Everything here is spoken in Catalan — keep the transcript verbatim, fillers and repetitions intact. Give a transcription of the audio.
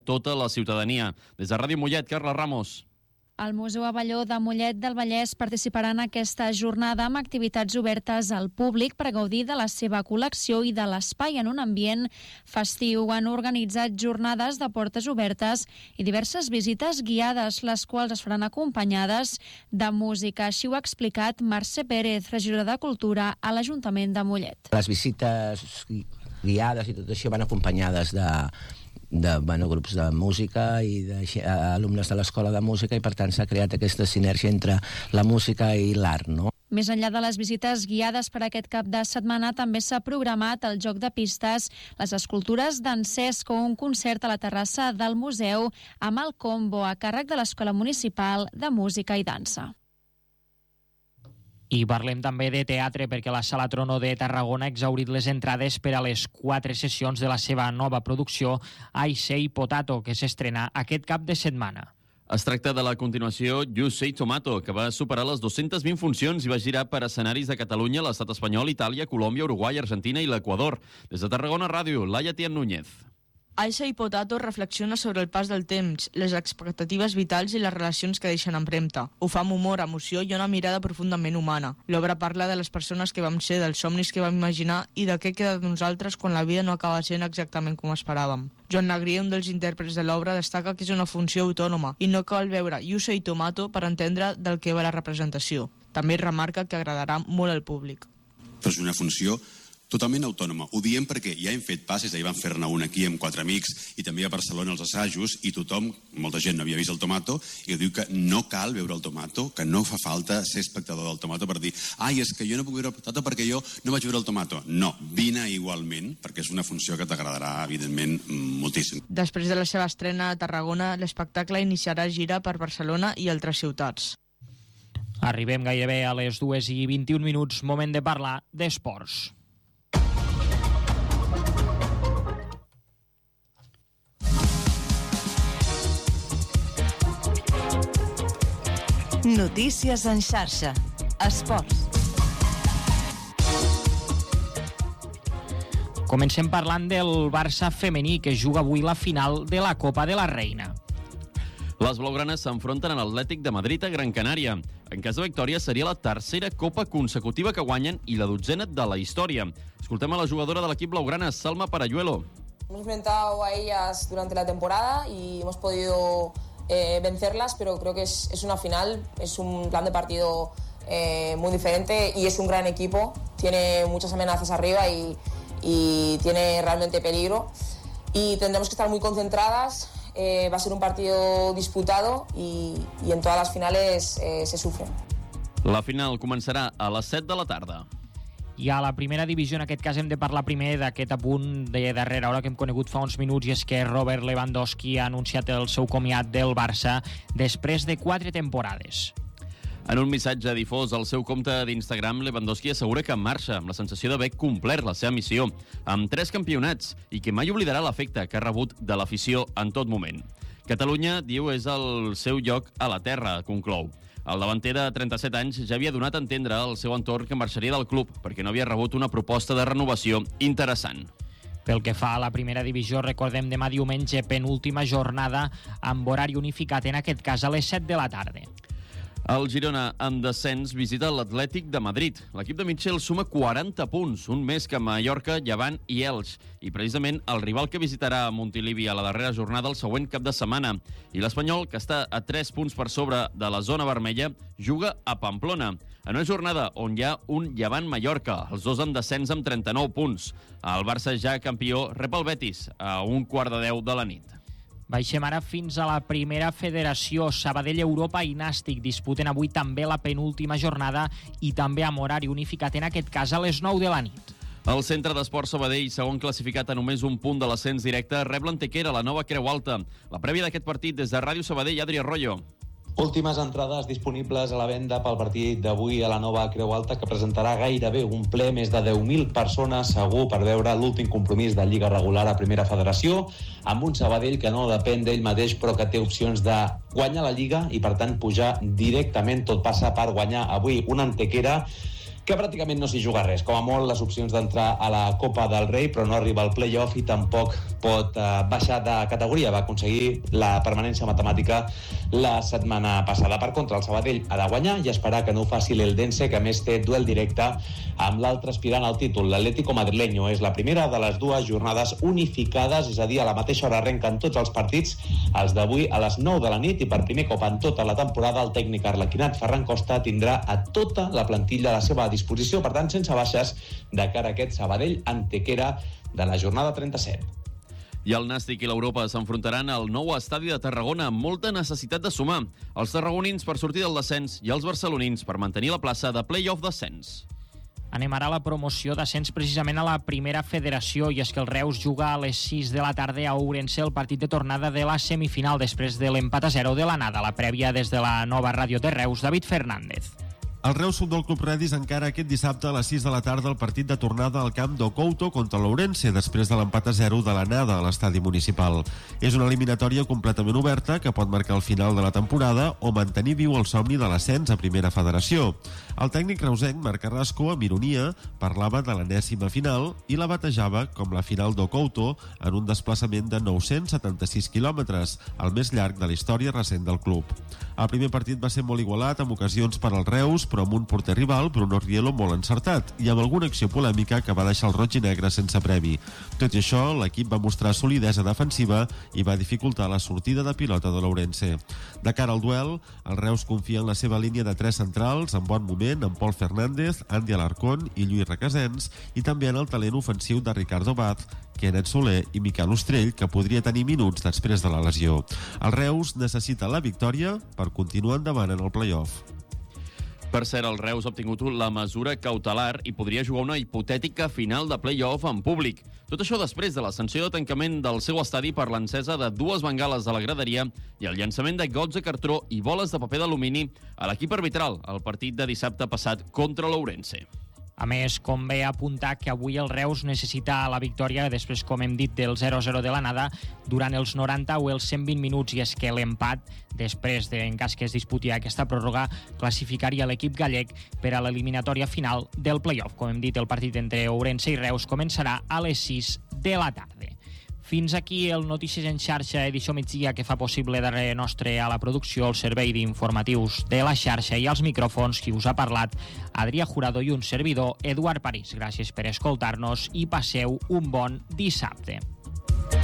tota la ciutadania. Des de Ràdio Mollet, Carla Ramos. El Museu Avelló de Mollet del Vallès participarà en aquesta jornada amb activitats obertes al públic per gaudir de la seva col·lecció i de l'espai en un ambient festiu. Han organitzat jornades de portes obertes i diverses visites guiades, les quals es faran acompanyades de música. Així ho ha explicat Mercè Pérez, regidora de Cultura a l'Ajuntament de Mollet. Les visites guiades i tot això van acompanyades de de bueno, grups de música i d'alumnes de l'Escola de Música, i per tant s'ha creat aquesta sinergia entre la música i l'art, no? Més enllà de les visites guiades per aquest cap de setmana, també s'ha programat el joc de pistes, les escultures d'en Cesc o un concert a la terrassa del museu amb el combo a càrrec de l'Escola Municipal de Música i Dansa. I parlem també de teatre perquè la Sala Trono de Tarragona ha exhaurit les entrades per a les quatre sessions de la seva nova producció I Say Potato, que s'estrena aquest cap de setmana. Es tracta de la continuació You Say Tomato, que va superar les dues-centes vint funcions i va girar per escenaris de Catalunya, l'Estat espanyol, Itàlia, Colòmbia, Uruguai, Argentina i l'Equador. Des de Tarragona Ràdio, Laia Tian Núñez. I Say Potato reflexiona sobre el pas del temps, les expectatives vitals i les relacions que deixen empremta. Ho fa amb humor, emoció i una mirada profundament humana. L'obra parla de les persones que vam ser, dels somnis que vam imaginar i de què queda de nosaltres quan la vida no acaba sent exactament com esperàvem. Joan Negrier, un dels intèrprets de l'obra, destaca que és una funció autònoma i no cal veure You Say Tomato per entendre del que va la representació. També remarca que agradarà molt al públic. Però és una funció totalment autònoma. Ho diem perquè ja hem fet passes, ahir vam fer-ne un aquí amb quatre amics i també a Barcelona els assajos, i tothom, molta gent no havia vist el tomato, i diu que no cal veure el tomato, que no fa falta ser espectador del tomato per dir ai, és que jo no puc veure el tomato perquè jo no vaig veure el tomato. No, vine igualment, perquè és una funció que t'agradarà, evidentment, moltíssim. Després de la seva estrena a Tarragona, l'espectacle iniciarà gira per Barcelona i altres ciutats. Arribem gairebé a les dues i vint-i-un minuts, moment de parlar d'esports. Notícies en xarxa. Esports. Comencem parlant del Barça femení, que juga avui la final de la Copa de la Reina. Les blaugranes s'enfronten a l'Atlètic de Madrid a Gran Canària. En cas de victòria seria la tercera Copa consecutiva que guanyen i la dotzena de la història. Escoltem a la jugadora de l'equip blaugrana, Salma Parayuelo. Hemos enfrentado a ellas durante la temporada y hemos podido Eh, vencerlas, pero creo que es, es una final, es un plan de partido eh, muy diferente y es un gran equipo, tiene muchas amenazas arriba y, y tiene realmente peligro y tendremos que estar muy concentradas, eh, va a ser un partido disputado y, y en todas las finales eh, se sufre. La final començarà a les set de la tarda. I a la primera divisió, en aquest cas, hem de parlar primer d'aquest apunt de darrera hora que hem conegut fa uns minuts, i és que Robert Lewandowski ha anunciat el seu comiat del Barça després de quatre temporades. En un missatge difós al seu compte d'Instagram, Lewandowski assegura que marxa amb la sensació d'haver complert la seva missió, amb tres campionats, i que mai oblidarà l'efecte que ha rebut de l'afició en tot moment. Catalunya, diu, és el seu lloc a la terra, conclou. El davanter de trenta-set anys ja havia donat a entendre al seu entorn que marxaria del club perquè no havia rebut una proposta de renovació interessant. Pel que fa a la primera divisió, recordem demà diumenge, penúltima jornada amb horari unificat, en aquest cas a les set de la tarda. El Girona, en descens, visita l'Atlètic de Madrid. L'equip de Mitchell suma quaranta punts, un més que Mallorca, Llevant i Elx, i precisament el rival que visitarà Montilivi a la darrera jornada el següent cap de setmana. I l'Espanyol, que està a tres punts per sobre de la zona vermella, juga a Pamplona, en una jornada on hi ha un Llevant-Mallorca, els dos en descens amb trenta-nou punts. El Barça, ja campió, rep el Betis a un quart de deu de la nit. Baixem ara fins a la primera federació. Sabadell, Europa i Nàstic disputen avui també la penúltima jornada i també amb horari unificat, en aquest cas a les nou de la nit. El Centre d'Esport Sabadell, segon classificat a només un punt de l'ascens directe, rep l'Antequera, la nova Creu Alta. La prèvia d'aquest partit des de Ràdio Sabadell, Adri Arroyo. Últimes entrades disponibles a la venda pel partit d'avui a la nova Creu Alta, que presentarà gairebé un ple, més de deu mil persones segur, per veure l'últim compromís de Lliga Regular a Primera Federació, amb un Sabadell que no depèn d'ell mateix, però que té opcions de guanyar la Lliga i, per tant, pujar directament. Tot passa per guanyar avui una Antequera que pràcticament no s'hi juga res. Com a molt, les opcions d'entrar a la Copa del Rei, però no arriba al play-off i tampoc pot eh, baixar de categoria. Va aconseguir la permanència matemàtica la setmana passada. Per contra, el Sabadell ha de guanyar i esperar que no ho faci l'Eldense, que a més té duel directe amb l'altre aspirant al títol, l'Atlético Madrileño. És la primera de les dues jornades unificades, és a dir, a la mateixa hora arrenquen tots els partits, els d'avui a les nou de la nit, i per primer cop en tota la temporada el tècnic arlequinat Ferran Costa tindrà a tota la plantilla a la seva disposició, per tant, sense baixes de cara a aquest Sabadell Antequera de la jornada trenta-set. I el Nàstic i l'Europa s'enfrontaran al nou estadi de Tarragona amb molta necessitat de sumar. Els tarragonins per sortir del descens i els barcelonins per mantenir la plaça de play-off descens. Anem ara a la promoció d'ascens precisament a la primera federació, i és que el Reus juga a les sis de la tarda a Ourense el partit de tornada de la semifinal després de l'empat a zero de l'anada. La prèvia des de la nova ràdio de Reus, David Fernández. El Reus Futbol Club Redis encara aquest dissabte a les sis de la tarda el partit de tornada al camp d'Ocouto contra l'Ourense després de l'empat a zero de l'anada a l'estadi municipal. És una eliminatòria completament oberta que pot marcar el final de la temporada o mantenir viu el somni de l'ascens a primera federació. El tècnic reusenc Marc Carrasco, amb ironia, parlava de l'enèsima final i la batejava com la final d'Ocouto en un desplaçament de nou-cents setanta-sis quilòmetres, el més llarg de la història recent del club. El primer partit va ser molt igualat, amb ocasions per als Reus, però amb un porter rival, Bruno Rielo, molt encertat, i amb alguna acció polèmica que va deixar el roig i negre sense previ. Tot i això, l'equip va mostrar solidesa defensiva i va dificultar la sortida de pilota de l'Ourense. De cara al duel, el Reus confia en la seva línia de tres centrals, en bon moment, amb Pol Fernández, Andy Alarcón i Lluís Requesens, i també en el talent ofensiu de Ricardo Baz, Kenneth Soler i Miquel Ostrell, que podria tenir minuts després de la lesió. El Reus necessita la victòria per continuar endavant en el play-off. Per cert, el Reus ha obtingut la mesura cautelar i podria jugar una hipotètica final de play-off en públic. Tot això després de la sanció de tancament del seu estadi per l'encesa de dues bengales a la graderia i el llançament de gots de cartró i boles de paper d'alumini a l'equip arbitral al partit de dissabte passat contra l'Ourense. A més, convé apuntar que avui el Reus necessita la victòria després, com hem dit, del zero a zero de l'anada durant els noranta o els cent vint minuts, i és que l'empat, després de, en cas que es disputi aquesta pròrroga, classificaria l'equip gallec per a l'eliminatòria final del play-off. Com hem dit, el partit entre Ourense i Reus començarà a les sis de la tarda. Fins aquí el Notícies en xarxa, edició migdia, que fa possible darrere nostre a la producció, el servei d'informatius de la xarxa i als micròfons, qui us ha parlat, Adrià Jurado, i un servidor, Eduard París. Gràcies per escoltar-nos i passeu un bon dissabte.